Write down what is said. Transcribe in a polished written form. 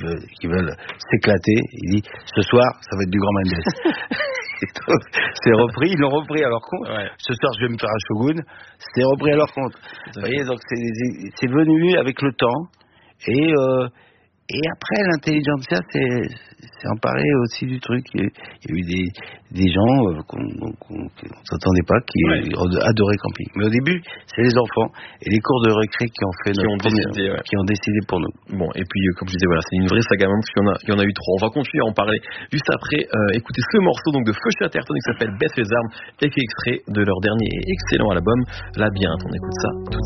qui veulent s'éclater. Il dit ce soir, ça va être du Grand Mendes. C'est repris, ils l'ont repris à leur compte. Ouais. Ce soir, je vais me faire un shogun. C'était repris à leur compte. Vous voyez, donc c'est venu avec le temps. Et après, l'intelligentsia s'est emparé aussi du truc. Il y a eu des gens qu'on s'attendait pas qui ont adoré camping. Mais au début, c'est les enfants et les cours de récré qui ont décidé pour nous. Bon, et puis comme je disais, voilà, c'est une vraie saga parce qu'il y en a eu 3. On va continuer à en parler juste après. Écoutez ce morceau donc de Feu Chatterton qui s'appelle Baisse les armes et qui est extrait de leur dernier et excellent album Labyrinthe. On écoute ça tout de suite.